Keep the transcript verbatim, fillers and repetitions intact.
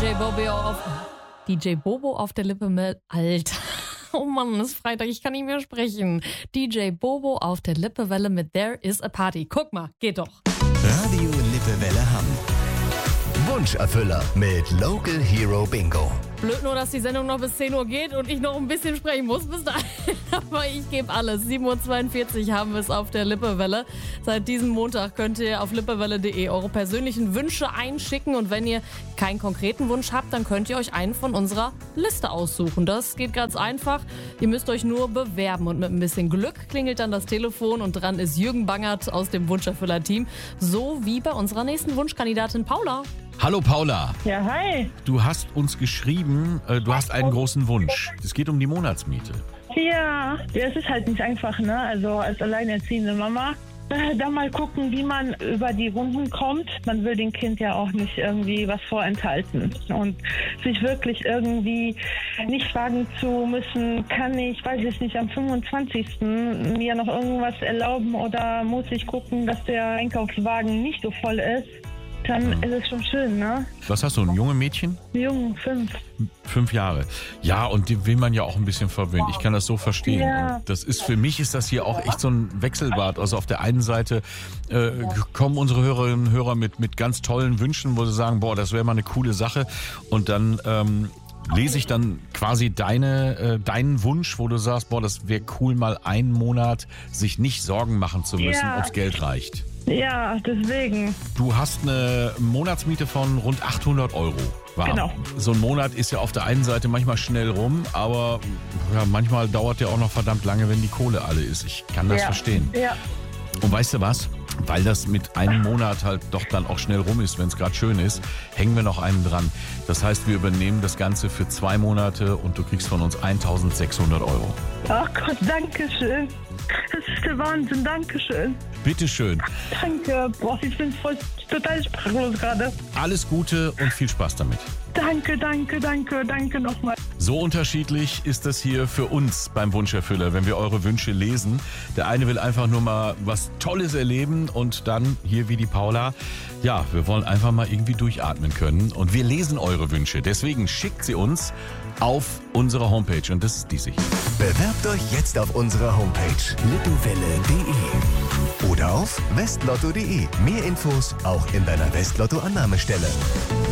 J Bobo auf, D J Bobo auf der Lippe mit, Alter. Oh Mann, es ist Freitag, ich kann nicht mehr sprechen. D J Bobo auf der Lippewelle mit There is a Party. Guck mal, geht doch. Radio Lippewelle Hamm. Wunscherfüller mit Local Hero Bingo. Blöd nur, dass die Sendung noch bis zehn Uhr geht und ich noch ein bisschen sprechen muss bis dahin. Aber ich gebe alles. sieben Uhr zweiundvierzig haben wir es auf der Lippewelle. Seit diesem Montag könnt ihr auf lippewelle punkt de eure persönlichen Wünsche einschicken. Und wenn ihr keinen konkreten Wunsch habt, dann könnt ihr euch einen von unserer Liste aussuchen. Das geht ganz einfach. Ihr müsst euch nur bewerben. Und mit ein bisschen Glück klingelt dann das Telefon und dran ist Jürgen Bangert aus dem Wunscherfüller-Team. So wie bei unserer nächsten Wunschkandidatin Paula. Hallo Paula. Ja, hi. Du hast uns geschrieben, äh, du hast einen großen Wunsch. Es geht um die Monatsmiete. Ja, ja, es ist halt nicht einfach, ne? Also als alleinerziehende Mama. Äh, da mal gucken, wie man über die Runden kommt. Man will dem Kind ja auch nicht irgendwie was vorenthalten. Und sich wirklich irgendwie nicht fragen zu müssen, kann ich, weiß ich nicht, am fünfundzwanzigsten mir noch irgendwas erlauben oder muss ich gucken, dass der Einkaufswagen nicht so voll ist. Dann ist es schon schön, ne? Was hast du, ein junges Mädchen? Jung, fünf. Fünf Jahre. Ja, und die will man ja auch ein bisschen verwöhnen. Ich kann das so verstehen. Ja. Und das ist, für mich ist das hier auch echt so ein Wechselbad. Also auf der einen Seite äh, kommen unsere Hörerinnen und Hörer mit, mit ganz tollen Wünschen, wo sie sagen, boah, das wäre mal eine coole Sache. Und dann ähm, lese ich dann quasi deine, äh, deinen Wunsch, wo du sagst, boah, das wäre cool, mal einen Monat sich nicht Sorgen machen zu müssen, Ja. ob's Geld reicht. Ja, deswegen. Du hast eine Monatsmiete von rund achthundert Euro. Warm. Genau. So ein Monat ist ja auf der einen Seite manchmal schnell rum, aber ja, manchmal dauert der auch noch verdammt lange, wenn die Kohle alle ist. Ich kann das Ja. verstehen. Ja. Und weißt du was? Weil das mit einem Monat halt doch dann auch schnell rum ist, wenn es gerade schön ist, hängen wir noch einen dran. Das heißt, wir übernehmen das Ganze für zwei Monate und du kriegst von uns eintausendsechshundert Euro. Ach Gott, danke schön. Das ist der Wahnsinn, danke schön. Bitteschön. Danke. Boah, ich bin voll total sprachlos gerade. Alles Gute und viel Spaß damit. Danke, danke, danke, danke nochmal. So unterschiedlich ist das hier für uns beim Wunscherfüller, wenn wir eure Wünsche lesen. Der eine will einfach nur mal was Tolles erleben und dann, hier wie die Paula, ja, wir wollen einfach mal irgendwie durchatmen können. Und wir lesen eure Wünsche, deswegen schickt sie uns auf unsere Homepage und das ist diese hier. Bewerbt euch jetzt auf unserer Homepage lippewelle punkt de oder auf westlotto punkt de. Mehr Infos auch in deiner Westlotto-Annahmestelle.